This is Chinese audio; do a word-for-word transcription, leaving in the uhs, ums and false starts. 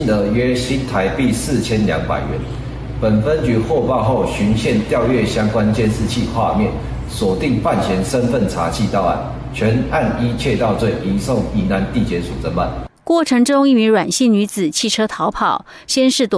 额约新台币四千两百元。本分局获报后，循线调阅相关监视器画面，锁定犯嫌身份查缉到案，全案依窃盗罪移送宜兰地检署侦办。 过程中，一名阮姓女子弃车逃跑，先是躲